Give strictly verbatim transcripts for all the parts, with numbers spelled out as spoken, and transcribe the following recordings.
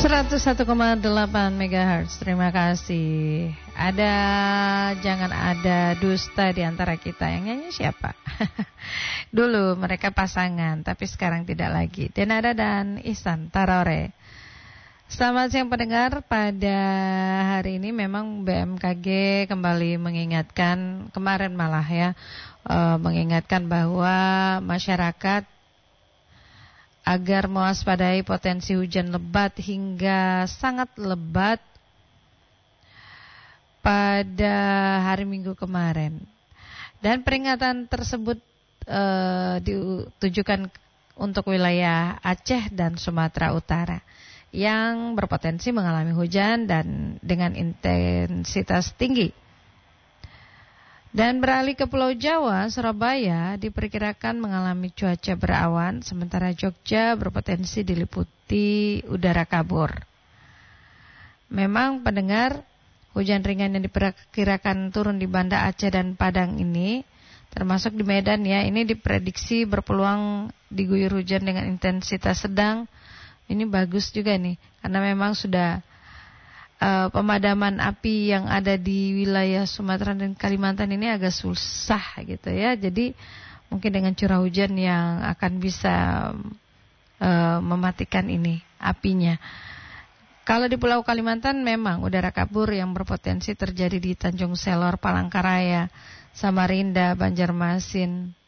seratus satu koma delapan megahertz. Terima kasih. Ada jangan ada dusta di antara kita. Yang nyanyi siapa? Dulu mereka pasangan, tapi sekarang tidak lagi. Denada dan Ihsan Tarore. Selamat siang pendengar. Pada hari ini memang B M K G kembali mengingatkan, kemarin malah ya, uh, mengingatkan bahwa masyarakat agar mewaspadai potensi hujan lebat hingga sangat lebat pada hari Minggu kemarin. Dan peringatan tersebut e, ditujukan untuk wilayah Aceh dan Sumatera Utara yang berpotensi mengalami hujan dan dengan intensitas tinggi. Dan beralih ke Pulau Jawa, Surabaya diperkirakan mengalami cuaca berawan, sementara Jogja berpotensi diliputi udara kabur. Memang pendengar, hujan ringan yang diperkirakan turun di Banda Aceh dan Padang ini, termasuk di Medan ya, ini diprediksi berpeluang diguyur hujan dengan intensitas sedang. Ini bagus juga nih, karena memang sudah Uh, pemadaman api yang ada di wilayah Sumatera dan Kalimantan ini agak susah gitu ya. Jadi mungkin dengan curah hujan yang akan bisa uh, mematikan ini apinya. Kalau di Pulau Kalimantan memang udara kabur yang berpotensi terjadi di Tanjung Selor, Palangkaraya, Samarinda, Banjarmasin.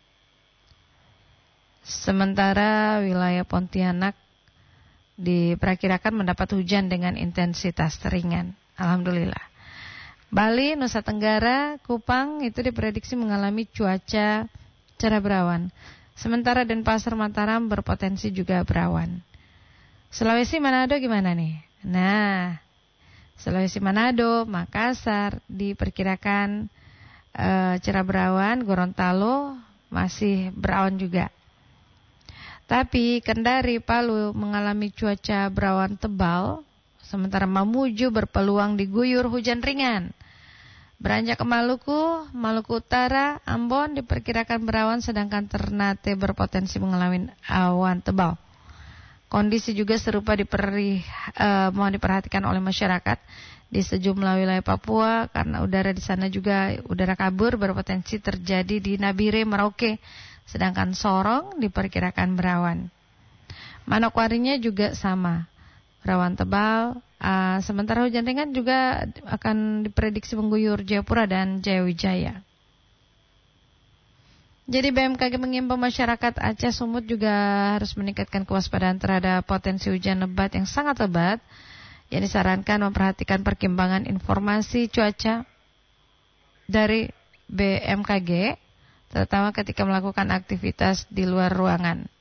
Sementara wilayah Pontianak diperkirakan mendapat hujan dengan intensitas ringan. Alhamdulillah. Bali, Nusa Tenggara, Kupang itu diprediksi mengalami cuaca cerah berawan. Sementara Denpasar, Mataram berpotensi juga berawan. Sulawesi, Manado gimana nih? Nah, Sulawesi, Manado, Makassar diperkirakan uh, cerah berawan. Gorontalo masih berawan juga. Tapi Kendari, Palu mengalami cuaca berawan tebal, sementara Mamuju berpeluang diguyur hujan ringan. Beranjak ke Maluku, Maluku Utara, Ambon diperkirakan berawan, sedangkan Ternate berpotensi mengalami awan tebal. Kondisi juga serupa diperi, eh, mohon diperhatikan oleh masyarakat di sejumlah wilayah Papua, karena udara di sana juga udara kabur berpotensi terjadi di Nabire, Merauke. Sedangkan Sorong diperkirakan berawan. Manokwarinya juga sama, berawan tebal. Uh, sementara hujan ringan juga akan diprediksi mengguyur Jayapura dan Jayawijaya. Jadi B M K G mengimbau masyarakat Aceh Sumut juga harus meningkatkan kewaspadaan terhadap potensi hujan lebat yang sangat lebat. Yang disarankan memperhatikan perkembangan informasi cuaca dari B M K G, terutama ketika melakukan aktivitas di luar ruangan.